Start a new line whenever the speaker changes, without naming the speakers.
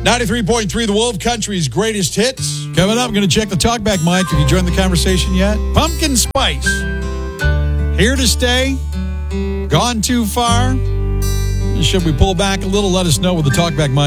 93.3 The Wolf Country's greatest hits.
Coming up, I'm going to check the talkback mic. Have you joined the conversation yet? Pumpkin Spice. Here to stay. Gone too far. Should we pull back a little? Let us know with the talkback mic.